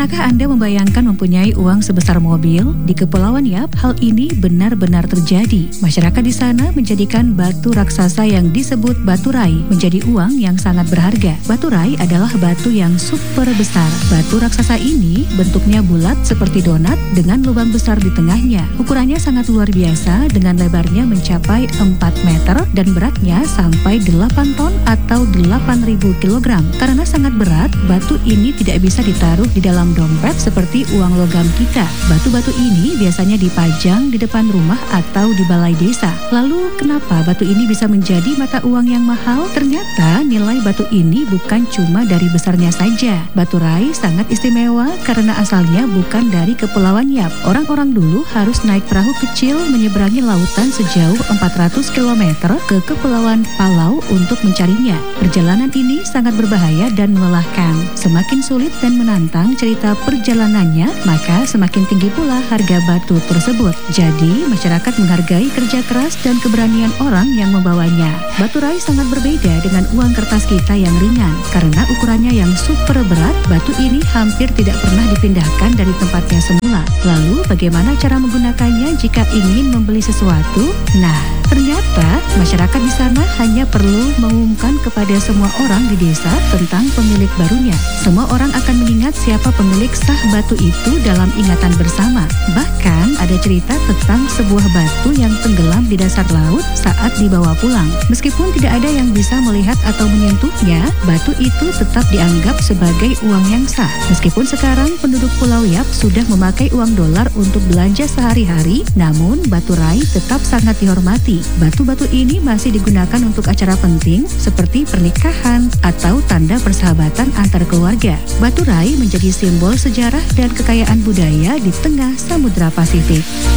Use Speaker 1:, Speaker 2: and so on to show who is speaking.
Speaker 1: Pernahkah Anda membayangkan mempunyai uang sebesar mobil? Di Kepulauan Yap, hal ini benar-benar terjadi. Masyarakat di sana menjadikan batu raksasa yang disebut batu rai menjadi uang yang sangat berharga. Batu rai adalah batu yang super besar. Batu raksasa ini bentuknya bulat seperti donat dengan lubang besar di tengahnya. Ukurannya sangat luar biasa dengan lebarnya mencapai 4 meter dan beratnya sampai 8 ton atau 8.000 kg. Karena sangat berat, batu ini tidak bisa ditaruh di dalam dompet seperti uang logam kita. Batu-batu ini biasanya dipajang di depan rumah atau di balai desa. Lalu kenapa batu ini bisa menjadi mata uang yang mahal? Ternyata nilai batu ini bukan cuma dari besarnya saja. Batu rai sangat istimewa karena asalnya bukan dari Kepulauan Yap. Orang-orang dulu harus naik perahu kecil menyeberangi lautan sejauh 400 km ke Kepulauan Palau untuk mencarinya. Perjalanan ini sangat berbahaya dan melelahkan. Semakin sulit dan menantang cerita perjalanannya, maka semakin tinggi pula harga batu tersebut. Jadi, masyarakat menghargai kerja keras dan keberanian orang yang membawanya. Batu rai sangat berbeda dengan uang kertas kita yang ringan. Karena ukurannya yang super berat, batu ini hampir tidak pernah dipindahkan dari tempatnya semula. Lalu, bagaimana cara menggunakannya jika ingin membeli sesuatu? Nah, ternyata masyarakat di sana hanya perlu mengumumkan kepada semua orang di desa tentang pemilik barunya. Semua orang akan mengingat siapa pemilik sah batu itu dalam ingatan bersama. Bahkan ada cerita tentang sebuah batu yang tenggelam di dasar laut saat dibawa pulang. Meskipun tidak ada yang bisa melihat atau menyentuhnya, batu itu tetap dianggap sebagai uang yang sah. Meskipun sekarang penduduk Pulau Yap sudah memakai uang dolar untuk belanja sehari-hari, namun batu rai tetap sangat dihormati. Batu-batu ini masih digunakan untuk acara penting seperti pernikahan atau tanda persahabatan antar keluarga. Batu rai menjadi simbol sejarah dan kekayaan budaya di tengah Samudra Pasifik.